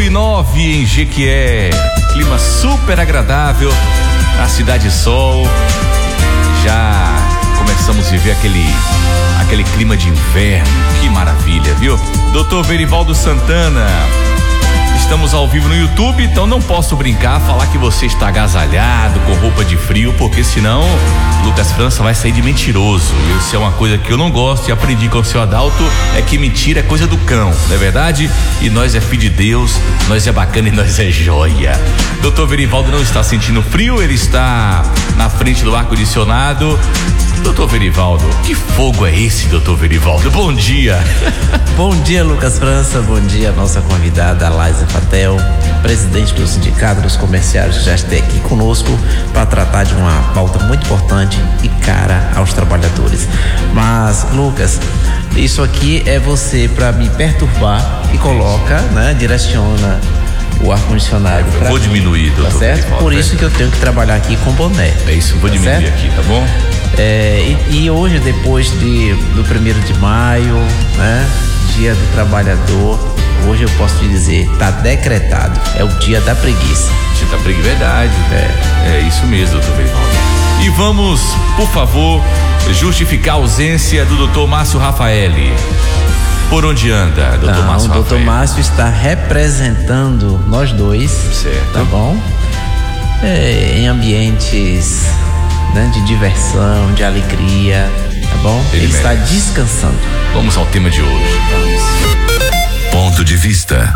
8:09 em Jequié. Clima super agradável, a cidade sol. Já começamos a viver aquele clima de inverno. Que maravilha, viu? Doutor Verivaldo Santana, estamos ao vivo no YouTube, então não posso brincar, falar que você está agasalhado, com roupa de frio, porque senão Lucas França vai sair de mentiroso. E isso é uma coisa que eu não gosto e aprendi com o seu Adalto, é que mentira é coisa do cão, não é verdade? E nós é filho de Deus, nós é bacana e nós é joia. Doutor Verivaldo não está sentindo frio, ele está na frente do ar-condicionado. Doutor Verivaldo, que fogo é esse, doutor Verivaldo? Bom dia. Bom dia, Lucas França, bom dia, nossa convidada Laisa Fatel, presidente do Sindicato dos Comerciários, que já está aqui conosco para tratar de uma pauta muito importante e cara aos trabalhadores. Mas, Lucas, isso aqui é você para me perturbar e coloca, né, direciona o ar-condicionado. Vou diminuir, doutor. Tá certo? Por isso que eu tenho que trabalhar aqui com boné. É isso, vou diminuir aqui, tá bom? E hoje, depois do 1º de maio, né, dia do trabalhador, hoje eu posso te dizer, tá decretado, é o dia da preguiça. Dia da preguiça, verdade. É isso mesmo, doutor Verivaldo. E vamos, por favor, justificar a ausência do doutor Márcio Rafaeli. Por onde anda, doutor Márcio Rafaeli? O doutor Márcio está representando nós dois, certo? Tá bom? Em ambientes, né, de diversão, de alegria, tá bom? Ele está descansando. Vamos ao tema de hoje. Vamos. Ponto de vista.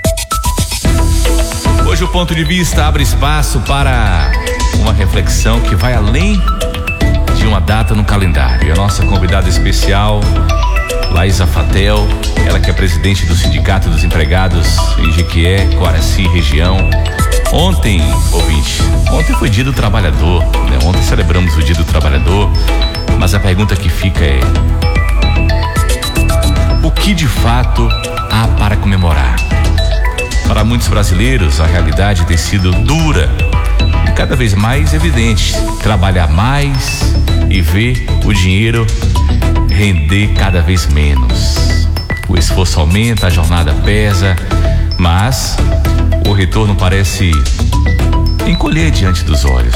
Hoje o Ponto de Vista abre espaço para uma reflexão que vai além de uma data no calendário. E a nossa convidada especial, Laisa Fatel, ela que é presidente do Sindicato dos Empregados em Jequié, Coaraci, região. Ontem, ouvinte, ontem foi dia do trabalhador, né? Ontem celebramos o dia do trabalhador, mas a pergunta que fica é: o que de fato há para comemorar? Para muitos brasileiros, a realidade tem sido dura e cada vez mais evidente. Trabalhar mais e ver o dinheiro render cada vez menos. O esforço aumenta, a jornada pesa, mas o retorno parece encolher diante dos olhos.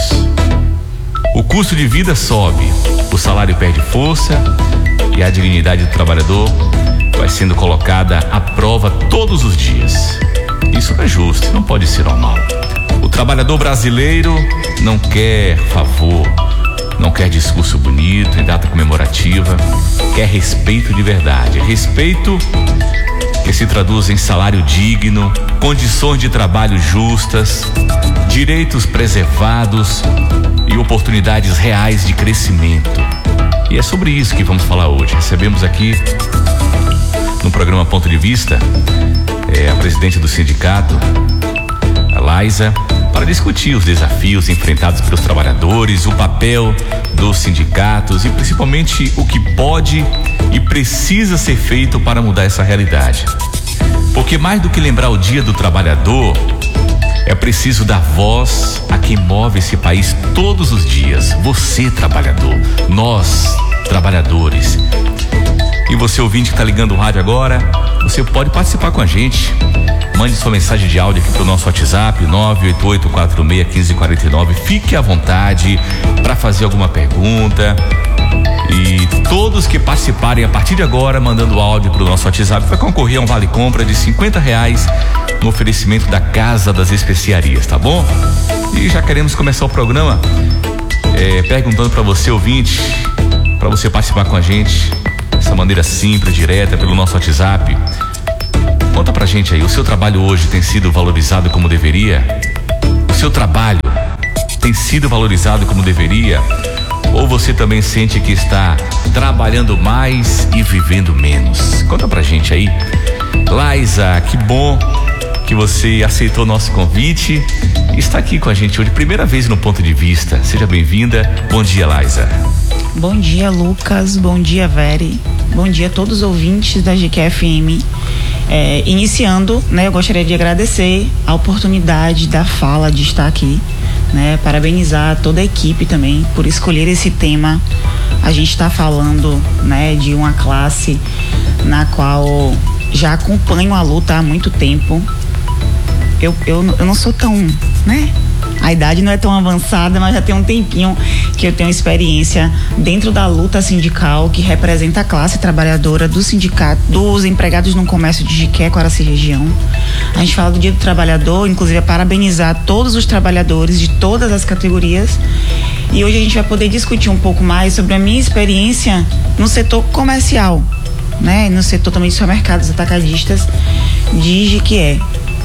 O custo de vida sobe, o salário perde força e a dignidade do trabalhador vai sendo colocada à prova todos os dias. Isso não é justo, não pode ser normal. O trabalhador brasileiro não quer favor, não quer discurso bonito em data comemorativa, quer respeito de verdade. Respeito que se traduz em salário digno, condições de trabalho justas, direitos preservados e oportunidades reais de crescimento. E é sobre isso que vamos falar hoje. Recebemos aqui no programa Ponto de Vista a presidente do sindicato, a Laisa, para discutir os desafios enfrentados pelos trabalhadores, o papel dos sindicatos e principalmente o que pode e precisa ser feito para mudar essa realidade. Porque mais do que lembrar o Dia do Trabalhador, é preciso dar voz a quem move esse país todos os dias. Você, trabalhador, nós, trabalhadores. E você, ouvinte que está ligando o rádio agora, você pode participar com a gente. Mande sua mensagem de áudio aqui pro nosso WhatsApp, 988461549. Fique à vontade para fazer alguma pergunta. E todos que participarem a partir de agora, mandando áudio pro nosso WhatsApp, vai concorrer a um vale-compra de R$50 no oferecimento da Casa das Especiarias, tá bom? E já queremos começar o programa perguntando para você, ouvinte, para você participar com a gente dessa maneira simples, direta, pelo nosso WhatsApp. Conta pra gente aí, o seu trabalho hoje tem sido valorizado como deveria? O seu trabalho tem sido valorizado como deveria? Ou você também sente que está trabalhando mais e vivendo menos? Conta pra gente aí. Laisa, que bom que você aceitou nosso convite e está aqui com a gente hoje, primeira vez no Ponto de Vista. Seja bem-vinda. Bom dia, Laisa. Bom dia, Lucas. Bom dia, Veri. Bom dia a todos os ouvintes da GQFM. Iniciando, né, eu gostaria de agradecer a oportunidade da fala, de estar aqui, né, parabenizar toda a equipe também por escolher esse tema. A gente está falando, né, de uma classe na qual já acompanho a luta há muito tempo, eu não sou tão, né? A idade não é tão avançada, mas já tem um tempinho que eu tenho experiência dentro da luta sindical que representa a classe trabalhadora do sindicato, dos empregados no comércio de Jiqué, Coraci região. A gente fala do Dia do Trabalhador, inclusive é parabenizar todos os trabalhadores de todas as categorias. E hoje a gente vai poder discutir um pouco mais sobre a minha experiência no setor comercial, né? No setor também de supermercados atacadistas de Jiqué.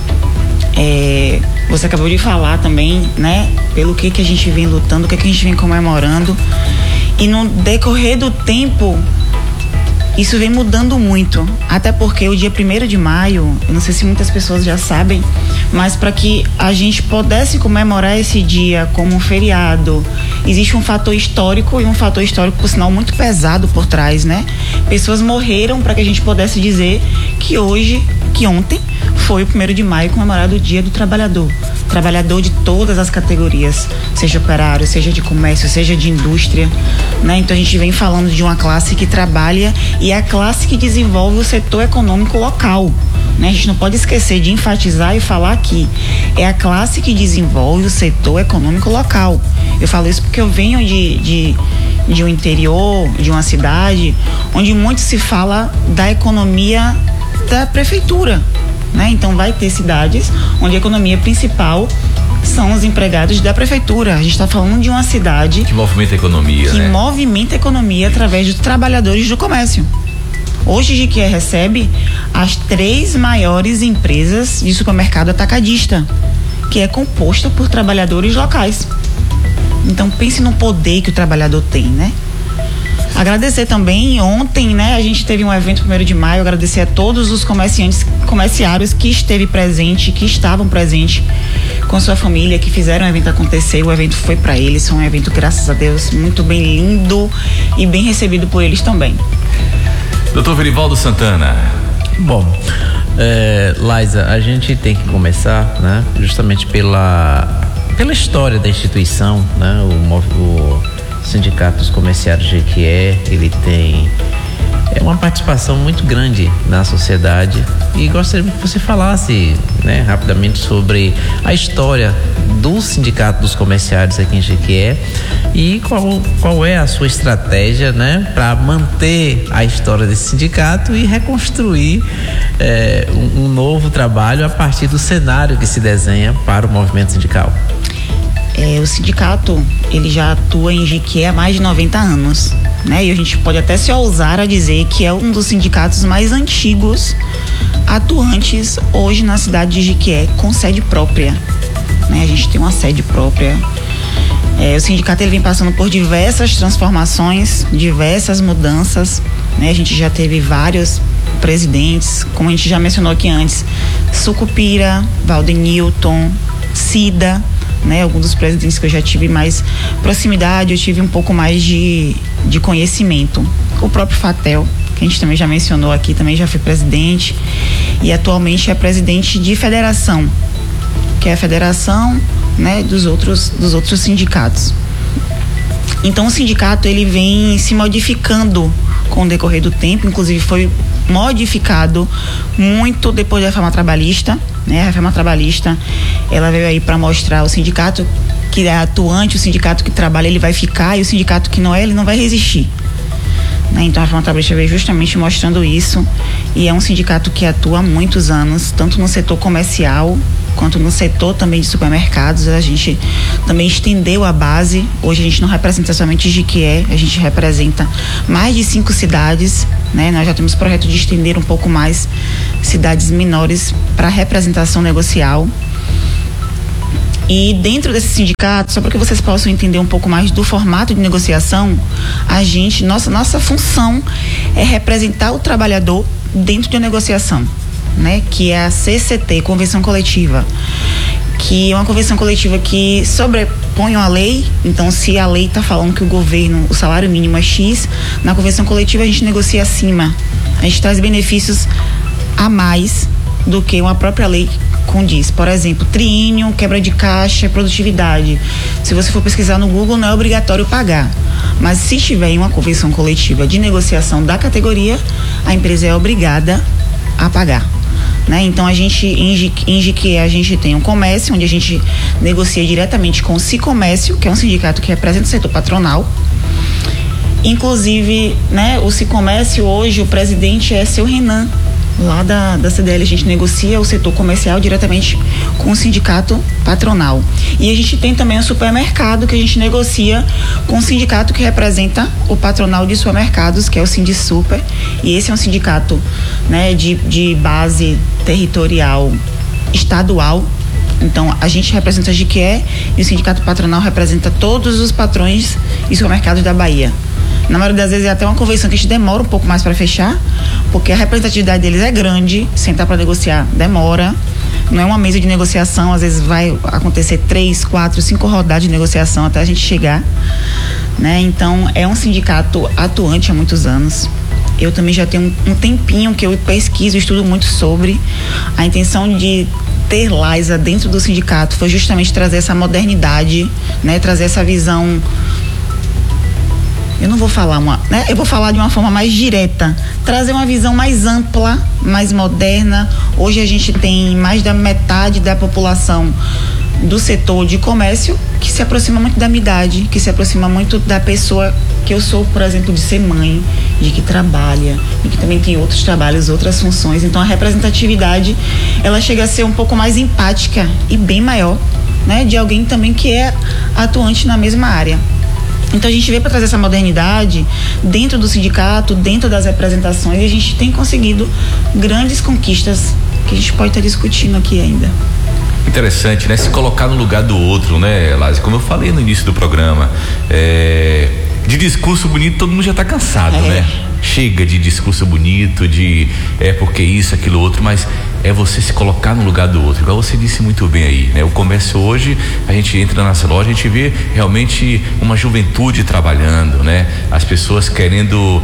Você acabou de falar também, né? Pelo que a gente vem lutando, o que a gente vem comemorando. E no decorrer do tempo, isso vem mudando muito. Até porque o dia 1º de maio, eu não sei se muitas pessoas já sabem, mas para que a gente pudesse comemorar esse dia como um feriado, existe um fator histórico, e um fator histórico, por sinal, muito pesado por trás, né? Pessoas morreram para que a gente pudesse dizer que ontem foi o 1º de maio comemorado o Dia do Trabalhador. Trabalhador de todas as categorias, seja operário, seja de comércio, seja de indústria, né? Então a gente vem falando de uma classe que trabalha e é a classe que desenvolve o setor econômico local, né? A gente não pode esquecer de enfatizar e falar que é a classe que desenvolve o setor econômico local. Eu falo isso porque eu venho de um interior, de uma cidade, onde muito se fala da economia da prefeitura, né? Então vai ter cidades onde a economia principal são os empregados da prefeitura. A gente está falando de uma cidade que movimenta a economia, que movimenta a economia através dos trabalhadores do comércio. Hoje Jiqué recebe as 3 maiores empresas de supermercado atacadista, que é composta por trabalhadores locais. Então pense no poder que o trabalhador tem, né? Agradecer também, ontem, né, a gente teve um evento 1º de maio, agradecer a todos os comerciários que estavam presentes com sua família, que fizeram o evento acontecer. O evento foi para eles, foi um evento, graças a Deus, muito bem lindo e bem recebido por eles também. Doutor Verivaldo Santana. Bom, Laisa, a gente tem que começar, né, justamente pela história da instituição, né, o Sindicato dos Comerciários de Jiqué, ele tem uma participação muito grande na sociedade, e gostaria que você falasse, né, rapidamente sobre a história do Sindicato dos Comerciários aqui em Jiqué e qual é a sua estratégia, né, para manter a história desse sindicato e reconstruir um novo trabalho a partir do cenário que se desenha para o movimento sindical. O sindicato, ele já atua em Jiqué há mais de 90 anos, né? E a gente pode até se ousar a dizer que é um dos sindicatos mais antigos atuantes hoje na cidade de Jiqué, com sede própria, né? A gente tem uma sede própria. O sindicato, ele vem passando por diversas transformações, diversas mudanças, né? A gente já teve vários presidentes, como a gente já mencionou aqui antes, Sucupira, Valdenilton, Cida, né? Alguns dos presidentes que eu já tive mais proximidade, eu tive um pouco mais de conhecimento. O próprio Fatel, que a gente também já mencionou aqui, também já foi presidente e atualmente é presidente de federação, que é a federação, né, dos outros sindicatos. Então o sindicato, ele vem se modificando com o decorrer do tempo, inclusive foi modificado muito depois da reforma trabalhista, né? A reforma trabalhista, ela veio aí para mostrar o sindicato que é atuante, o sindicato que trabalha, ele vai ficar, e o sindicato que não é, ele não vai resistir, né? Então a reforma trabalhista veio justamente mostrando isso, e é um sindicato que atua há muitos anos, tanto no setor comercial quanto no setor também de supermercados. A gente também estendeu a base. Hoje a gente não representa somente Jiqué, a gente representa mais de 5 cidades, né? Nós já temos projeto de estender um pouco mais cidades menores para representação negocial. E dentro desse sindicato, só para que vocês possam entender um pouco mais do formato de negociação, nossa função é representar o trabalhador dentro de uma negociação, né? Que é a CCT, Convenção Coletiva, que é uma convenção coletiva que sobrepõe uma lei. Então, se a lei está falando que o salário mínimo é X, na convenção coletiva a gente negocia acima. A gente traz benefícios a mais do que uma própria lei condiz. Por exemplo, triênio, quebra de caixa, produtividade. Se você for pesquisar no Google, não é obrigatório pagar. Mas se estiver em uma convenção coletiva de negociação da categoria, a empresa é obrigada a pagar. né? Então a gente em Jiquié a gente tem um comércio onde a gente negocia diretamente com o Sicomércio, que é um sindicato que representa o setor patronal. Inclusive, né, o Sicomércio hoje, o presidente é seu Renan, lá da CDL. A gente negocia o setor comercial diretamente com o sindicato patronal. E a gente tem também o supermercado, que a gente negocia com o sindicato que representa o patronal de supermercados, que é o Sindisuper. E esse é um sindicato, né, de base territorial estadual. Então, a gente representa a Jiquié e o sindicato patronal representa todos os patrões e supermercados da Bahia. Na maioria das vezes é até uma convenção que a gente demora um pouco mais para fechar, porque a representatividade deles é grande, sentar para negociar demora, não é uma mesa de negociação, às vezes vai acontecer 3, 4, 5 rodadas de negociação até a gente chegar, né? Então, é um sindicato atuante há muitos anos. Eu também já tenho um tempinho que eu pesquiso, estudo muito sobre. A intenção de ter Laisa dentro do sindicato foi justamente trazer essa modernidade, né? Trazer essa visão. Eu não vou falar né? Eu vou falar de uma forma mais direta, trazer uma visão mais ampla, mais moderna. Hoje a gente tem mais da metade da população do setor de comércio que se aproxima muito da minha idade, que se aproxima muito da pessoa que eu sou, por exemplo, de ser mãe, de que trabalha, de que também tem outros trabalhos, outras funções. Então a representatividade, ela chega a ser um pouco mais empática e bem maior, né? De alguém também que é atuante na mesma área. Então a gente veio para trazer essa modernidade dentro do sindicato, dentro das representações, e a gente tem conseguido grandes conquistas que a gente pode estar discutindo aqui ainda. Interessante, né? Se colocar no lugar do outro, né, Laisa? Como eu falei no início do programa, de discurso bonito todo mundo já está cansado, né? Chega de discurso bonito, de porque isso, aquilo, outro, mas é você se colocar no lugar do outro, igual você disse muito bem aí, né? O comércio hoje, a gente entra nas lojas, a gente vê realmente uma juventude trabalhando, né? As pessoas querendo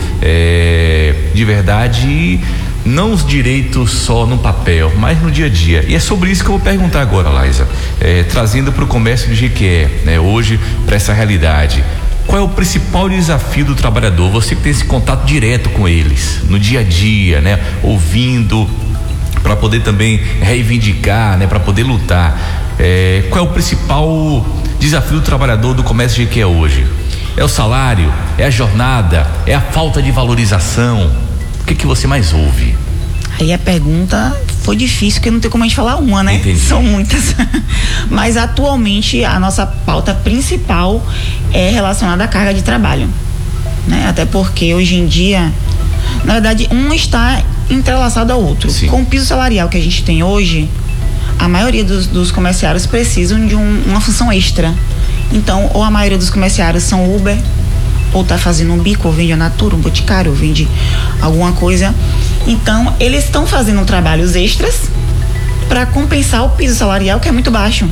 de verdade não os direitos só no papel, mas no dia a dia. E é sobre isso que eu vou perguntar agora, Laisa, trazendo para o comércio de Jiquié, né? Hoje, para essa realidade, qual é o principal desafio do trabalhador? Você que tem esse contato direto com eles, no dia a dia, né? Ouvindo, para poder também reivindicar, né? Para poder lutar. Qual é o principal desafio do trabalhador do comércio de Jiquié hoje? É o salário? É a jornada? É a falta de valorização? O que você mais ouve? Aí a pergunta foi difícil, porque não tem como a gente falar uma, né? Entendi. São muitas. Mas atualmente a nossa pauta principal é relacionada à carga de trabalho, né? Até porque hoje em dia, na verdade, um está entrelaçado ao outro. Sim. Com o piso salarial que a gente tem hoje, a maioria dos comerciários precisam de uma função extra. Então, ou a maioria dos comerciários são Uber, ou tá fazendo um bico, ou vende a Natura, um boticário, ou vende alguma coisa. Então, eles estão fazendo trabalhos extras para compensar o piso salarial, que é muito baixo.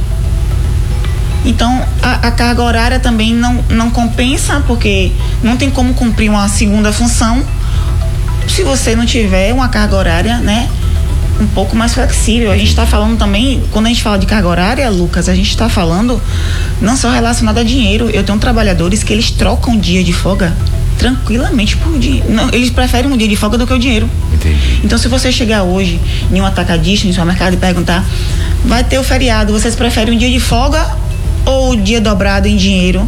Então, a carga horária também não compensa, porque não tem como cumprir uma segunda função se você não tiver uma carga horária, né, um pouco mais flexível. A gente está falando também, quando a gente fala de carga horária, Lucas, a gente está falando não só relacionado a dinheiro. Eu tenho trabalhadores que eles trocam dia de folga tranquilamente por dia. Não, eles preferem um dia de folga do que o dinheiro. Entendi. Então, se você chegar hoje em um atacadista, em seu mercado, e perguntar, vai ter o feriado, vocês preferem um dia de folga ou o dia dobrado em dinheiro?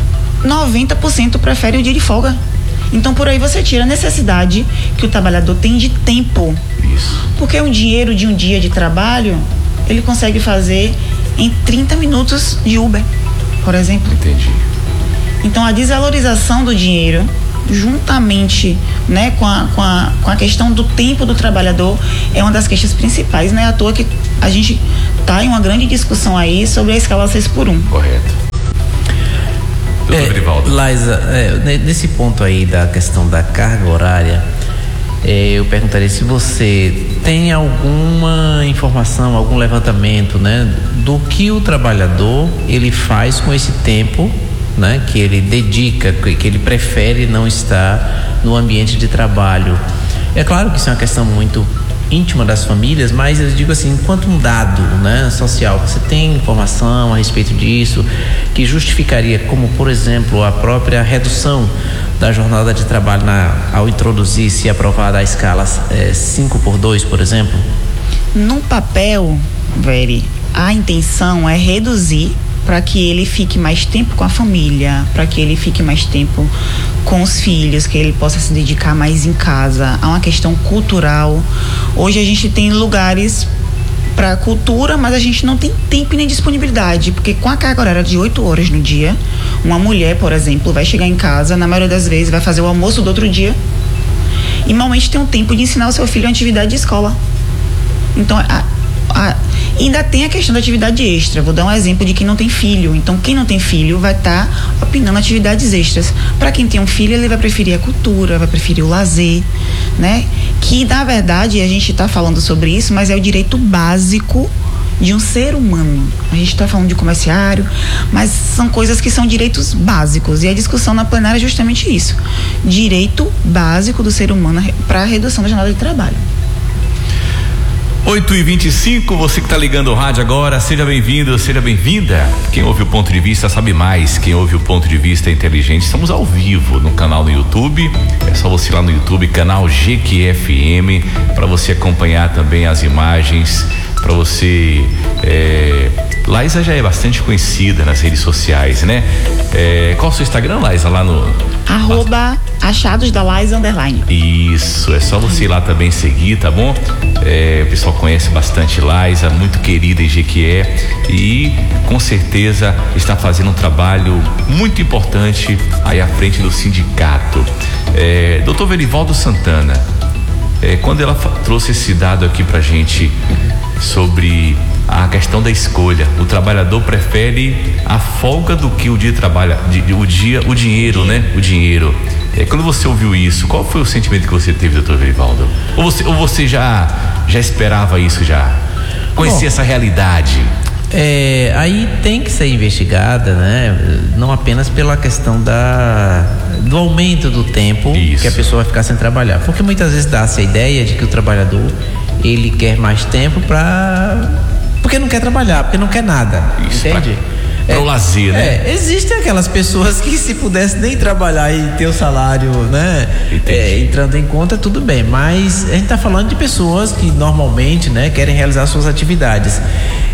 90% prefere o dia de folga. Então, por aí você tira a necessidade que o trabalhador tem de tempo. Isso. Porque o dinheiro de um dia de trabalho, ele consegue fazer em 30 minutos de Uber, por exemplo. Entendi. Então, a desvalorização do dinheiro, juntamente, né, com a questão do tempo do trabalhador, é uma das queixas principais. Não é à toa que a gente está em uma grande discussão aí sobre a escala 6x1. Correto. Laisa, nesse ponto aí da questão da carga horária, eu perguntaria se você tem alguma informação, algum levantamento, né, do que o trabalhador ele faz com esse tempo, né, que ele dedica, que ele prefere não estar no ambiente de trabalho. É claro que isso é uma questão muito íntima das famílias, mas eu digo assim, enquanto um dado, né, social, você tem informação a respeito disso que justificaria, como por exemplo a própria redução da jornada de trabalho ao introduzir, se aprovada a escala 5x2, por exemplo? No papel, Veri, a intenção é reduzir para que ele fique mais tempo com a família, para que ele fique mais tempo com os filhos, que ele possa se dedicar mais em casa. Há uma questão cultural. Hoje a gente tem lugares para cultura, mas a gente não tem tempo e nem disponibilidade, porque com a carga horária de 8 horas no dia, uma mulher, por exemplo, vai chegar em casa, na maioria das vezes vai fazer o almoço do outro dia e normalmente tem um tempo de ensinar o seu filho a atividade de escola. Então ainda tem a questão da atividade extra. Vou dar um exemplo de quem não tem filho. Então, quem não tem filho vai estar opinando atividades extras. Para quem tem um filho, ele vai preferir a cultura, vai preferir o lazer, né? Que, na verdade, a gente está falando sobre isso, mas é o direito básico de um ser humano. A gente está falando de comerciário, mas são coisas que são direitos básicos. E a discussão na plenária é justamente isso. Direito básico do ser humano para a redução da jornada de trabalho. 8h25, você que está ligando o rádio agora, seja bem-vindo, seja bem-vinda. Quem ouve o Ponto de Vista sabe mais, quem ouve o Ponto de Vista é inteligente. Estamos ao vivo no canal no YouTube, é só você ir lá no YouTube, canal GQFM, para você acompanhar também as imagens, para você... Laísa já é bastante conhecida nas redes sociais, né? Qual o seu Instagram, Laísa? Lá no... @achados da Laísa _. Isso, é só você ir lá também seguir, tá bom? O pessoal conhece bastante Laísa, muito querida em Jequié, e com certeza está fazendo um trabalho muito importante aí à frente do sindicato. Dr. Verivaldo Santana, quando ela trouxe esse dado aqui pra gente sobre a questão da escolha, o trabalhador prefere a folga do que o dia de trabalho, o dinheiro, né? O dinheiro. Quando você ouviu isso, qual foi o sentimento que você teve, doutor Verivaldo? Ou você já esperava isso já? Conhecia essa realidade? Aí tem que ser investigada, né? Não apenas pela questão do aumento do tempo que a pessoa vai ficar sem trabalhar, porque muitas vezes dá-se a ideia de que o trabalhador ele quer mais tempo porque não quer trabalhar, porque não quer nada, entende? Para o lazer, né? Existem aquelas pessoas que se pudesse nem trabalhar e ter o salário, né? Entrando em conta, tudo bem, mas a gente está falando de pessoas que normalmente, né, querem realizar suas atividades.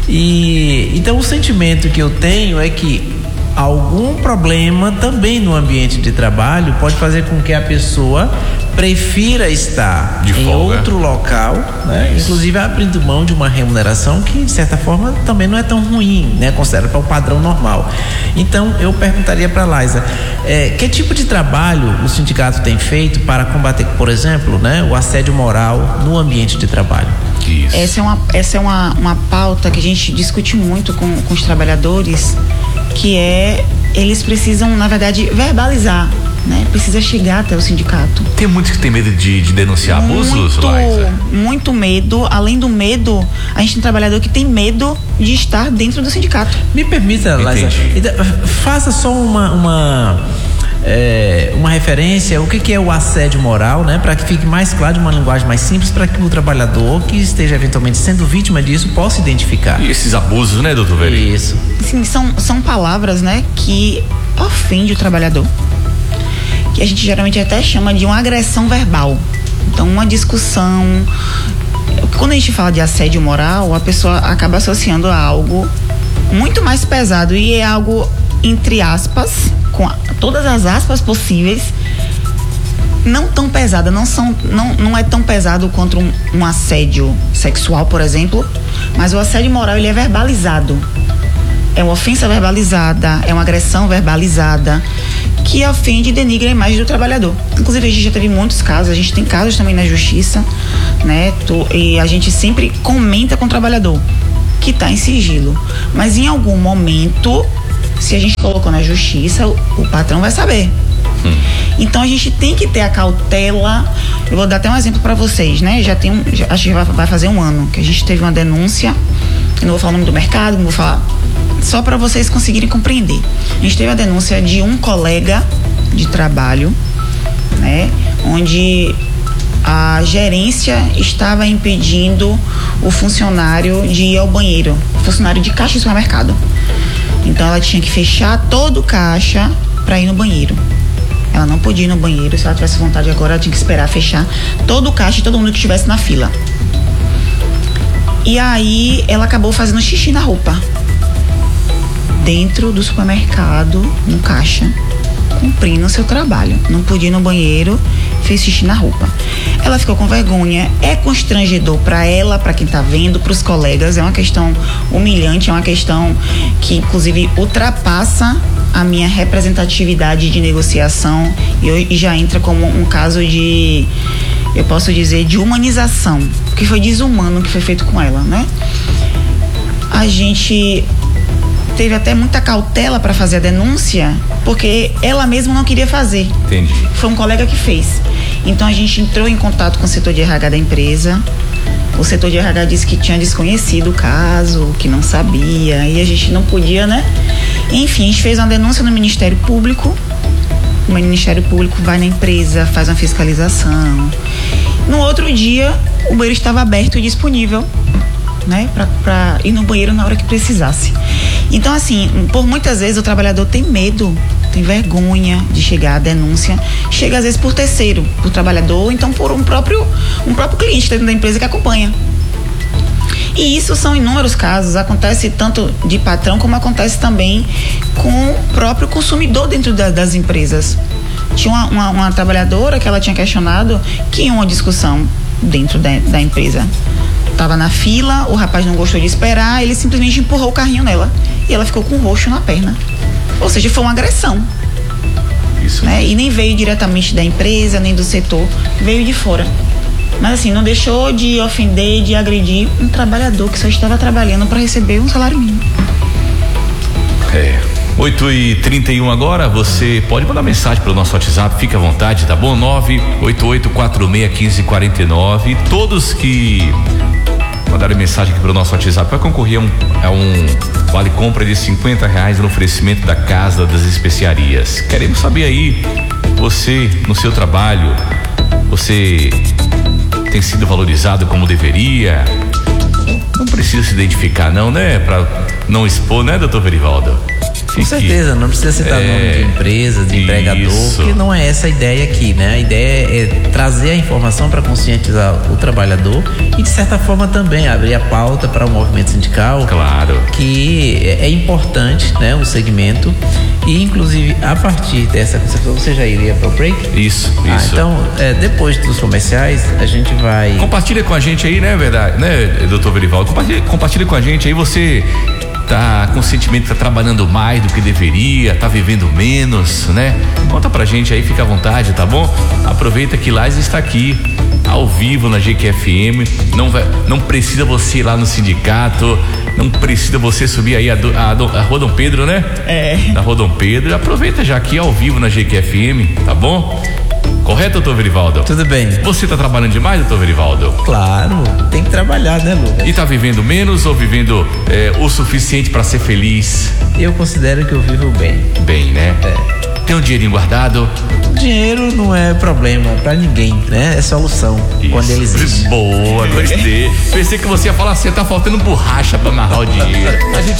E então o sentimento que eu tenho é que algum problema também no ambiente de trabalho pode fazer com que a pessoa prefira estar em outro local, né? Inclusive abrindo mão de uma remuneração que de certa forma também não é tão ruim, né? Considera para o padrão normal. Então eu perguntaria para a Laísa, que tipo de trabalho o sindicato tem feito para combater, por exemplo, né, o assédio moral no ambiente de trabalho? Isso. Essa é uma pauta que a gente discute muito com os trabalhadores, que eles precisam, na verdade, verbalizar, né? Precisa chegar até o sindicato. Tem muitos que tem medo de denunciar abusos, Laísa? Muito medo. Além do medo, a gente tem um trabalhador que tem medo de estar dentro do sindicato. Me permita, Laísa, faça só uma referência, o que é o assédio moral, né? Para que fique mais claro, de uma linguagem mais simples, para que o trabalhador que esteja eventualmente sendo vítima disso possa identificar. E esses abusos, né, doutor Veri? Isso. Sim, são palavras, né, que ofendem o trabalhador, que a gente geralmente até chama de uma agressão verbal. Então, uma discussão. Quando a gente fala de assédio moral, a pessoa acaba associando a algo muito mais pesado, e é algo, entre aspas, com todas as aspas possíveis, não tão pesada, não é tão pesado quanto um assédio sexual, por exemplo, mas o assédio moral, ele é verbalizado. É uma ofensa verbalizada, é uma agressão verbalizada que ofende e denigra a imagem do trabalhador. Inclusive, a gente já teve muitos casos, a gente tem casos também na justiça, né? E a gente sempre comenta com o trabalhador que está em sigilo, mas em algum momento, se a gente colocou na justiça, o patrão vai saber. Então a gente tem que ter a cautela. Eu vou dar até um exemplo para vocês, né? Acho que vai fazer um ano que a gente teve uma denúncia. Eu não vou falar o nome do mercado, não vou falar, só para vocês conseguirem compreender. A gente teve a denúncia de um colega de trabalho, né? Onde a gerência estava impedindo o funcionário de ir ao banheiro, funcionário de caixa de supermercado. Então ela tinha que fechar todo o caixa para ir no banheiro. Ela não podia ir no banheiro, se ela tivesse vontade agora, ela tinha que esperar fechar todo o caixa e todo mundo que estivesse na fila. E aí ela acabou fazendo xixi na roupa. Dentro do supermercado, no caixa, cumprindo o seu trabalho. Não podia ir no banheiro, fez xixi na roupa. Ela ficou com vergonha, é constrangedor para ela, para quem tá vendo, para os colegas, é uma questão humilhante, é uma questão que inclusive ultrapassa a minha representatividade de negociação e já entra como um caso de, eu posso dizer, de humanização, porque foi desumano o que foi feito com ela, né? A gente teve até muita cautela para fazer a denúncia, porque ela mesma não queria fazer. Entendi. Foi um colega que fez. Então a gente entrou em contato com o setor de RH da empresa. O setor de RH disse que tinha desconhecido o caso, que não sabia, e a gente não podia, né? Enfim, a gente fez uma denúncia no Ministério Público. O Ministério Público vai na empresa, faz uma fiscalização. No outro dia, o banheiro estava aberto e disponível, né? Para ir no banheiro na hora que precisasse. Então, assim, por muitas vezes o trabalhador tem medo, tem vergonha de chegar à denúncia. Chega às vezes por terceiro, por trabalhador, ou então por um próprio cliente dentro da empresa que acompanha. E isso são inúmeros casos, acontece tanto de patrão como acontece também com o próprio consumidor dentro das empresas. Tinha uma trabalhadora que ela tinha questionado que em uma discussão dentro da empresa, estava na fila, o rapaz não gostou de esperar, ele simplesmente empurrou o carrinho nela e ela ficou com um roxo na perna. Ou seja, foi uma agressão. Isso. Né? E nem veio diretamente da empresa, nem do setor, veio de fora. Mas assim, não deixou de ofender, de agredir um trabalhador que só estava trabalhando para receber um salário mínimo. 8h31 agora, você pode mandar mensagem pelo nosso WhatsApp, fica à vontade, tá bom? 988461549. Todos que mandaram mensagem aqui pelo nosso WhatsApp vai concorrer a um vale compra de R$50 no oferecimento da Casa das Especiarias. Queremos saber aí, você no seu trabalho, você tem sido valorizado como deveria? Não precisa se identificar não, né? Pra não expor, né, doutor Verivaldo? Com certeza, não precisa citar nome de empresa, de empregador, porque não é essa a ideia aqui, né? A ideia é trazer a informação para conscientizar o trabalhador e, de certa forma, também abrir a pauta para o movimento sindical. Claro. Que é importante, né? O segmento. E, inclusive, a partir dessa concepção, você já iria para o break? Isso. Então, depois dos comerciais, a gente vai... Compartilha com a gente aí, né, verdade, né, doutor Verivaldo? Compartilha com a gente aí, você tá com o sentimento que tá trabalhando mais do que deveria, tá vivendo menos, né? Conta pra gente aí, fica à vontade, tá bom? Aproveita que Lais está aqui, ao vivo na GQFM, não precisa você ir lá no sindicato, não precisa você subir aí a Rua Dom Pedro, né? Na Rua Dom Pedro, aproveita já aqui ao vivo na GQFM, tá bom? Correto, doutor Verivaldo? Tudo bem. Você tá trabalhando demais, doutor Verivaldo? Claro, tem que trabalhar, né, Lucas? E tá vivendo menos ou vivendo o suficiente para ser feliz? Eu considero que eu vivo bem. Bem, né? Tem um dinheirinho guardado? Dinheiro não é problema pra ninguém, né? É solução. Isso. Quando ele existe. Boa, gostei. Pensei que você ia falar assim, tá faltando borracha pra amarrar o dinheiro. A gente